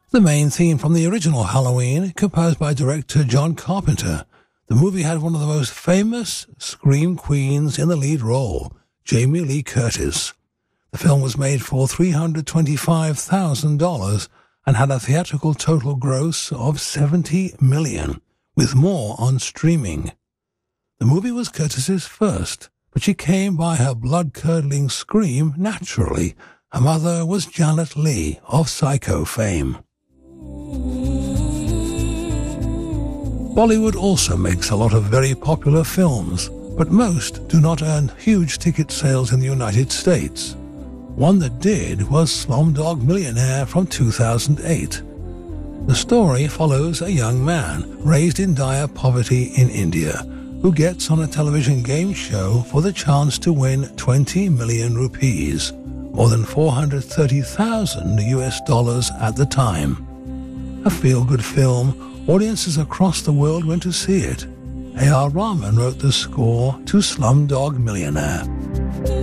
The main theme from the original Halloween, composed by director John Carpenter. The movie had one of the most famous scream queens in the lead role, Jamie Lee Curtis. The film was made for $325,000 and had a theatrical total gross of $70 million, with more on streaming. The movie was Curtis's first, but she came by her blood-curdling scream naturally. Her mother was Janet Leigh of Psycho fame. Bollywood also makes a lot of very popular films, but most do not earn huge ticket sales in the United States. One that did was Slumdog Millionaire from 2008. The story follows a young man raised in dire poverty in India who gets on a television game show for the chance to win 20 million rupees, more than $430,000 at the time. A feel-good film, audiences across the world went to see it. A.R. Rahman wrote the score to Slumdog Millionaire.